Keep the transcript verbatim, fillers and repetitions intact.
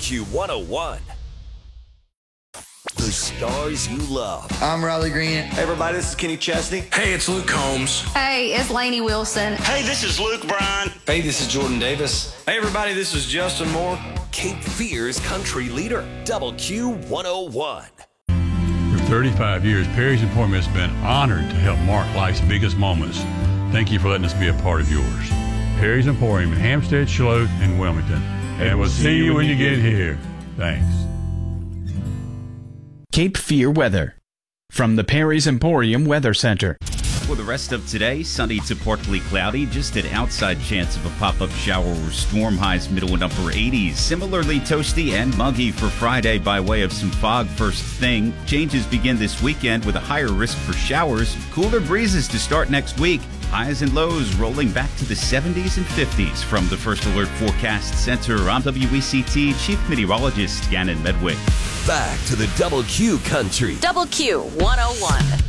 Q one oh one. The stars you love. I'm Riley Green. Hey everybody, this is Kenny Chesney. Hey, it's Luke Combs. Hey, it's Lainey Wilson. Hey, this is Luke Bryan. Hey, this is Jordan Davis. Hey everybody, this is Justin Moore. Cape Fear's country leader, Double Q one oh one. For thirty-five years, Perry's Emporium has been honored to help mark life's biggest moments. Thank you for letting us be a part of yours. Perry's Emporium in Hampstead, Charlotte, and Wilmington. And we'll see you when you get here. Thanks. Cape Fear weather from the Perry's Emporium Weather Center. For the rest of today, sunny to partly cloudy, just an outside chance of a pop-up shower or storm, highs middle and upper eighties. Similarly toasty and muggy for Friday by way of some fog first thing. Changes begin this weekend with a higher risk for showers. Cooler breezes to start next week. Highs and lows rolling back to the seventies and fifties. From the First Alert Forecast Center, I'm W E C T Chief Meteorologist Gannon Medwick. Back to the Double Q country. Double Q one oh one.